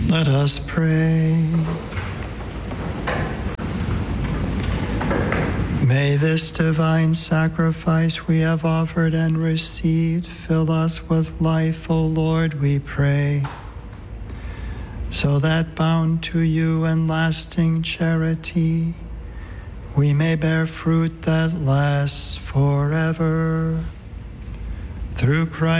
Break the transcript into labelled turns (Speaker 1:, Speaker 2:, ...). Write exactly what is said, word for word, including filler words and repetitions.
Speaker 1: Let us pray. May this divine sacrifice we have offered and received fill us with life, O Lord, we pray, so that bound to you in lasting charity, we may bear fruit that lasts forever. Through Christ